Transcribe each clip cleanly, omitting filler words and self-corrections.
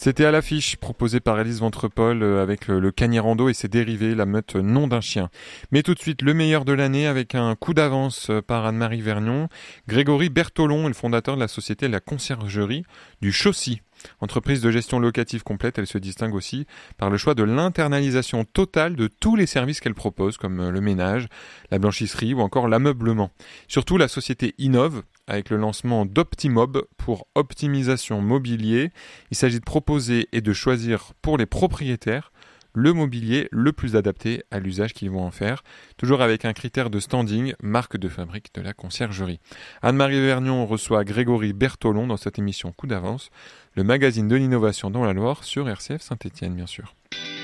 C'était à l'affiche proposée par Élise Ventrepol avec le Cagné-Rando et ses dérivés, la meute Nom d'un chien. Mais tout de suite, le meilleur de l'année avec un coup d'avance par Anne-Marie Vergnon. Grégory Bertolon est le fondateur de la société La Conciergerie du Chaussy. Entreprise de gestion locative complète, elle se distingue aussi par le choix de l'internalisation totale de tous les services qu'elle propose, comme le ménage, la blanchisserie ou encore l'ameublement. Surtout, la société innove avec le lancement d'Optimob pour optimisation mobilier. Il s'agit de proposer et de choisir pour les propriétaires le mobilier le plus adapté à l'usage qu'ils vont en faire, toujours avec un critère de standing, marque de fabrique de la conciergerie. Anne-Marie Vergnon reçoit Grégory Bertolon dans cette émission Coup d'avance, le magazine de l'innovation dans la Loire sur RCF Saint-Étienne, bien sûr.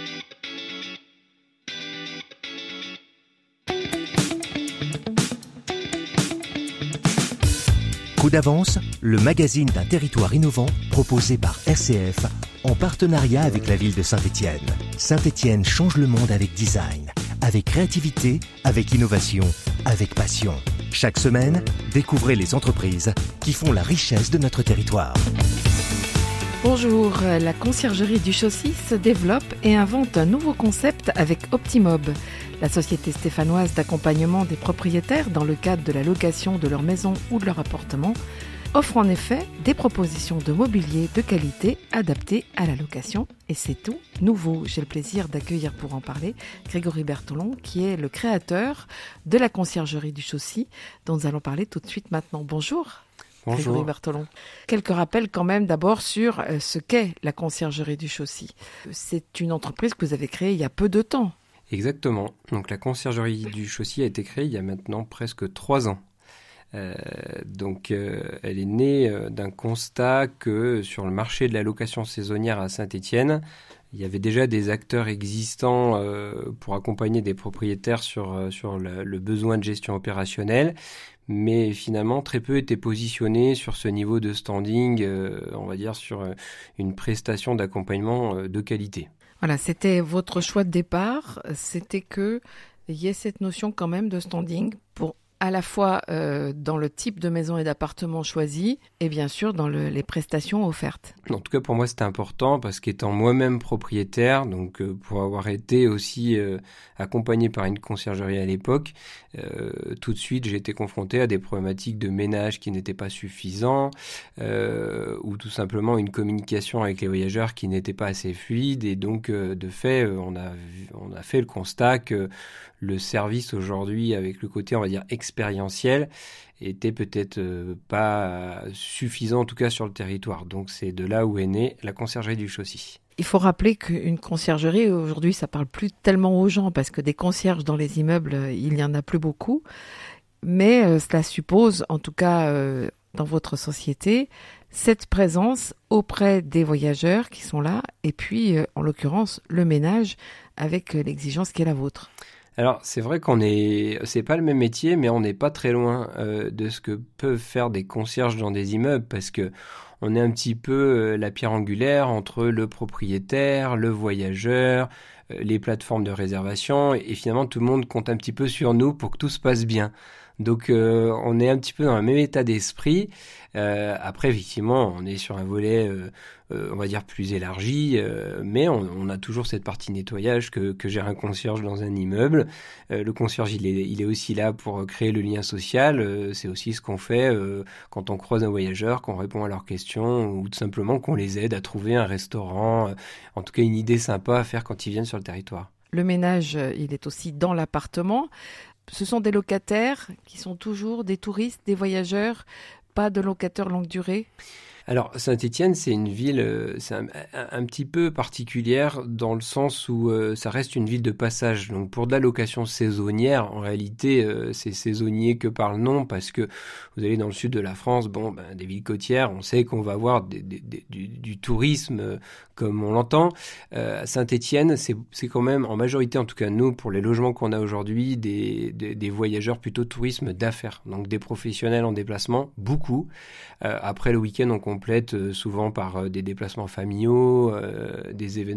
Coup d'avance, le magazine d'un territoire innovant proposé par RCF en partenariat avec la ville de Saint-Étienne. Saint-Étienne change le monde avec design, avec créativité, avec innovation, avec passion. Chaque semaine, découvrez les entreprises qui font la richesse de notre territoire. Bonjour, la conciergerie du Chaussy se développe et invente un nouveau concept avec Optimob. La société stéphanoise d'accompagnement des propriétaires dans le cadre de la location de leur maison ou de leur appartement offre en effet des propositions de mobilier de qualité adaptées à la location. Et c'est tout nouveau. J'ai le plaisir d'accueillir pour en parler Grégory Bertolon, qui est le créateur de la conciergerie du Chaussy, dont nous allons parler tout de suite maintenant. Bonjour. Bonjour. Grégory Bertolon. Quelques rappels quand même d'abord sur ce qu'est la conciergerie du Chaussy. C'est une entreprise que vous avez créée il y a peu de temps. Exactement. Donc la conciergerie du Chaussy a été créée il y a maintenant presque 3 ans. Elle est née d'un constat que sur le marché de la location saisonnière à Saint-Étienne, il y avait déjà des acteurs existants pour accompagner des propriétaires sur le besoin de gestion opérationnelle, mais finalement très peu étaient positionnés sur ce niveau de standing, on va dire sur une prestation d'accompagnement de qualité. Voilà, c'était votre choix de départ, c'était qu'il y ait cette notion quand même de standing pour à la fois dans le type de maison et d'appartement choisi et bien sûr dans les prestations offertes. En tout cas pour moi c'était important parce qu'étant moi-même propriétaire, donc pour avoir été aussi accompagné par une conciergerie à l'époque, tout de suite j'ai été confronté à des problématiques de ménage qui n'étaient pas suffisants ou tout simplement une communication avec les voyageurs qui n'était pas assez fluide et donc de fait on a fait le constat que le service aujourd'hui avec le côté on va dire expérientiel était peut-être pas suffisant en tout cas sur le territoire. Donc c'est de là où est née la conciergerie du Chaussy. Il faut rappeler qu'une conciergerie, aujourd'hui, ça parle plus tellement aux gens parce que des concierges dans les immeubles, il n'y en a plus beaucoup. Mais cela suppose, en tout cas dans votre société, cette présence auprès des voyageurs qui sont là et puis, en l'occurrence, le ménage avec l'exigence qui est la vôtre. Alors, c'est vrai c'est pas le même métier, mais on n'est pas très loin de ce que peuvent faire des concierges dans des immeubles parce que on est un petit peu la pierre angulaire entre le propriétaire, le voyageur, les plateformes de réservation et finalement tout le monde compte un petit peu sur nous pour que tout se passe bien. Donc on est un petit peu dans le même état d'esprit. Après effectivement on est sur un volet on va dire plus élargi, mais on a toujours cette partie nettoyage que gère un concierge dans un immeuble. Le concierge il est aussi là pour créer le lien social. C'est aussi ce qu'on fait quand on croise un voyageur, qu'on répond à leurs questions ou tout simplement qu'on les aide à trouver un restaurant. En tout cas une idée sympa à faire quand ils viennent sur le territoire. Le ménage, il est aussi dans l'appartement. Ce sont des locataires qui sont toujours des touristes, des voyageurs, pas de locataires longue durée. Alors Saint-Étienne, c'est une ville c'est un petit peu particulière dans le sens où ça reste une ville de passage. Donc pour de la location saisonnière, en réalité, c'est saisonnier que par le nom parce que vous allez dans le sud de la France, des villes côtières, on sait qu'on va avoir du tourisme comme on l'entend. Saint-Étienne, c'est quand même en majorité, en tout cas nous, pour les logements qu'on a aujourd'hui, des voyageurs plutôt tourisme d'affaires. Donc des professionnels en déplacement, beaucoup. Après le week-end, on complète souvent par des déplacements familiaux, des événements